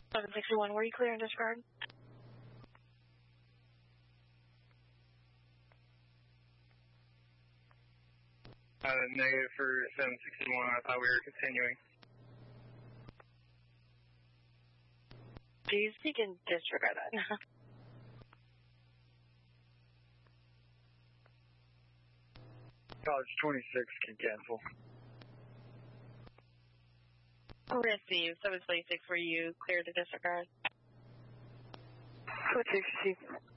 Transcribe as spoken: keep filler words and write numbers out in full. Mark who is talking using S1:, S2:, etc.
S1: seven sixty-one, were you clear and disregard?
S2: Uh, negative for seven sixty-one, I thought we were continuing.
S1: Please, you can disregard that.
S3: College twenty-six can cancel.
S1: Receive, seven twenty-six, were you clear to disregard?
S4: twenty-six,